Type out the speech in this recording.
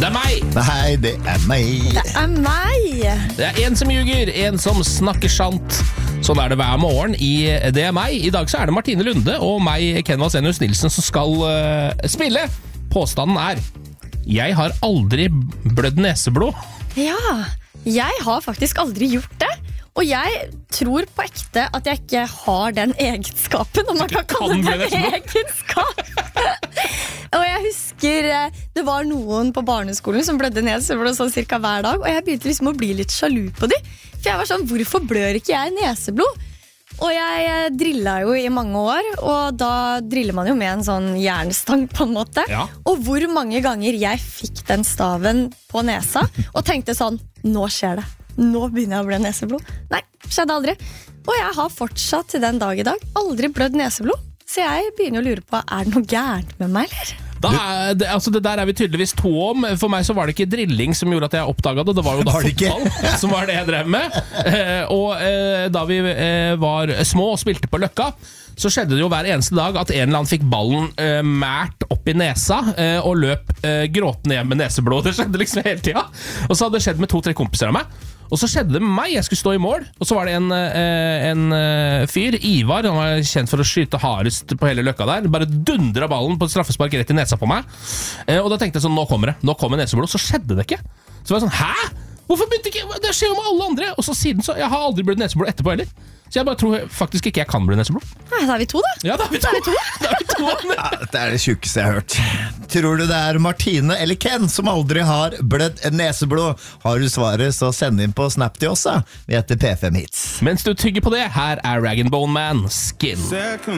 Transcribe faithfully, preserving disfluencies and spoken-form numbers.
er meg. Nei, det er meg. Det er meg. Det er en som ljuger, en som snakker sant. Sånn er det hver morgen i Det er meg. I dag så er det Martine Lunde og meg, Ken Vasenius Nilsen, som skal uh, spille. Påstanden er: jeg har aldri blødd neseblod. Ja, jeg har faktisk aldri gjort det. Og jeg tror på ekte at jeg ikke har den egenskapen, om man kan kalle det en egenskap. Og jeg husker det var noen på barneskolen som blødde neseblod sånn cirka hver dag, og jeg begynte liksom å bli litt sjalu på dem. For jeg var sånn, hvorfor blør ikke jeg neseblod? Og jeg drillet jo i mange år, og da driller man jo med en sånn jernstang på en måte. Ja. Og hvor mange ganger jeg fikk den staven på nesa, og tenkte sånn, nå skjer det. Nå begynner jeg å blø neseblod. Nei, skjedde aldri. Og jeg har fortsatt til den dag i dag aldri blødd neseblod. Så jeg begynner å lure på, er det noe gærent med meg, eller? Da er, det, altså det der er vi tydeligvis to om. For meg så var det ikke drilling som gjorde at jeg oppdaget det. Det var jo da Var det ikke? fotball som var det jeg drev med. Eh, og eh, da vi eh, var små og spilte på Løkka, så skjedde det jo hver eneste dag at en eller annen fikk ballen eh, mært opp i nesa eh, og løp eh, gråtende hjem med neseblod. Det skjedde liksom hele tida. Og så hadde det skjedd med to-tre kompiser av meg. Og så skjedde det med meg, jeg skulle stå i mål. Og så var det en, en, en fyr, Ivar, han var kjent for å skyte hardest på hele Løkka der. Bare dundret ballen på et straffespark rett i nesa på meg. Og da tenkte jeg sånn, nå kommer det, nå kommer neseblod. Så skjedde det ikke. Så var jeg sånn, hæ? Hvorfor begynte ikke? Det skjer jo med alle andre. Og så siden så, jeg har aldri blitt neseblod etterpå heller. Så jeg bare tror faktisk ikke jeg kan bli neseblod. Nei, da er vi to da. Ja, da er vi to. Da er vi to. Ja, dette er det sjukeste jeg har hørt. Tror du det er Martine eller Ken som aldri har blødd neseblod? Har du svaret, så send inn på Snap til oss da. Vi heter P fem Hits. Mens du tygger på det, her er Rag and Bone Man, Skin.